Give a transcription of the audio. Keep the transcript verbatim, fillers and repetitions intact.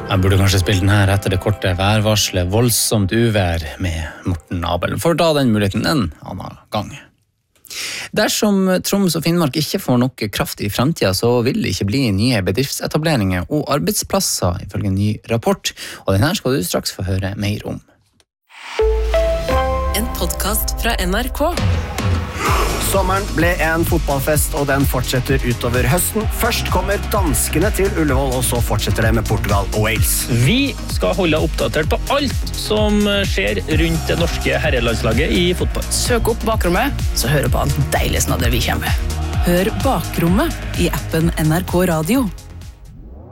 Jeg burde kanskje spille den her etter det korte værvarslet voldsomt uvær med Morten Abel. For da den muligheten en annen gang. Dersom Troms og Finnmark ikke får nok kraft i fremtiden, så vil det ikke bli nye bedriftsetableringer og arbeidsplasser, ifølge en ny rapport. Og den her skal du straks få høre mer om. En podcast fra N R K. Sommeren ble en fotballfest, og den fortsetter utover høsten. Først kommer danskene til Ullevål, og så fortsetter det med Portugal og Wales. Vi skal holde oppdatert på alt som skjer rundt det norske herrelandslaget i fotball. Søk opp Bakrommet, så hører på alt deilig snadder vi kommer med. Hør Bakrommet i appen N R K Radio.